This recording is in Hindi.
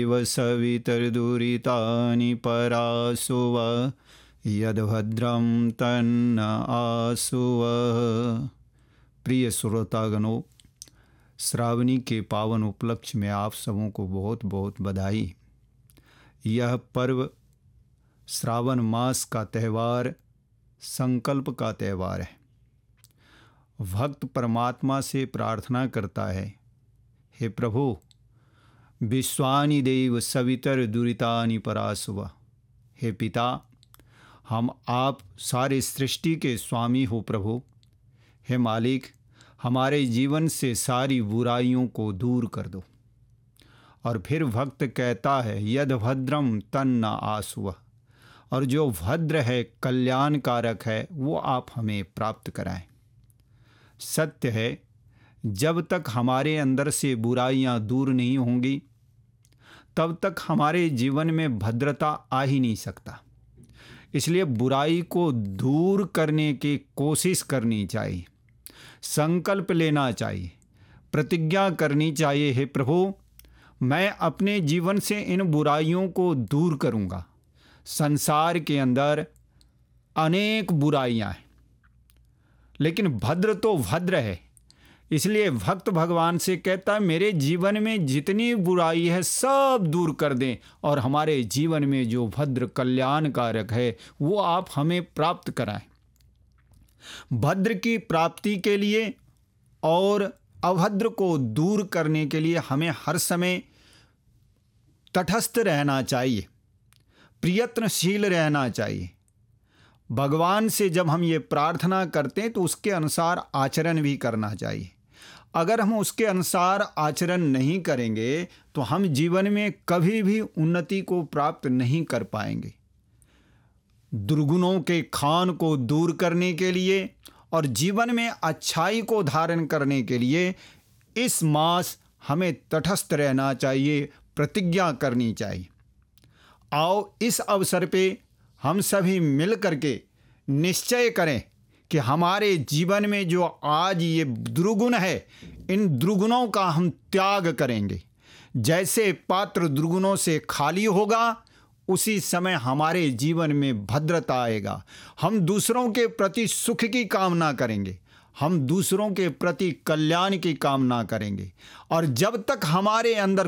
सवितर्दुरितानि परासुव यद्भद्रं तन्न आसुव। प्रिय श्रोतागणों, श्रावणी के पावन उपलक्ष्य में आप सबों को बहुत बहुत बधाई। यह पर्व श्रावण मास का त्यौहार, संकल्प का त्यौहार है। भक्त परमात्मा से प्रार्थना करता है, हे प्रभु, विश्वानि देव सवितर दुरितानि परासुव। हे पिता, हम आप सारे सृष्टि के स्वामी हो प्रभु। हे मालिक, हमारे जीवन से सारी बुराइयों को दूर कर दो। और फिर भक्त कहता है, यद भद्रम तन्न आसुव। और जो भद्र है, कल्याणकारक है, वो आप हमें प्राप्त कराएं। सत्य है, जब तक हमारे अंदर से बुराइयां दूर नहीं होंगी तब तक हमारे जीवन में भद्रता आ ही नहीं सकता। इसलिए बुराई को दूर करने की कोशिश करनी चाहिए, संकल्प लेना चाहिए, प्रतिज्ञा करनी चाहिए, हे प्रभु, मैं अपने जीवन से इन बुराइयों को दूर करूंगा। संसार के अंदर अनेक बुराइयां हैं, लेकिन भद्र तो भद्र है। इसलिए भक्त भगवान से कहता है, मेरे जीवन में जितनी बुराई है सब दूर कर दें और हमारे जीवन में जो भद्र कल्याणकारक है वो आप हमें प्राप्त कराएं। भद्र की प्राप्ति के लिए और अभद्र को दूर करने के लिए हमें हर समय तटस्थ रहना चाहिए, प्रयत्नशील रहना चाहिए। भगवान से जब हम ये प्रार्थना करते हैं तो उसके अनुसार आचरण भी करना चाहिए। अगर हम उसके अनुसार आचरण नहीं करेंगे तो हम जीवन में कभी भी उन्नति को प्राप्त नहीं कर पाएंगे। दुर्गुणों के खान को दूर करने के लिए और जीवन में अच्छाई को धारण करने के लिए इस मास हमें तटस्थ रहना चाहिए, प्रतिज्ञा करनी चाहिए। आओ इस अवसर पे हम सभी मिल करके निश्चय करें कि हमारे जीवन में जो आज ये दुर्गुण है, इन दुर्गुणों का हम त्याग करेंगे। जैसे पात्र दुर्गुणों से खाली होगा उसी समय हमारे जीवन में भद्रता आएगा। हम दूसरों के प्रति सुख की कामना करेंगे, हम दूसरों के प्रति कल्याण की कामना करेंगे। और जब तक हमारे अंदर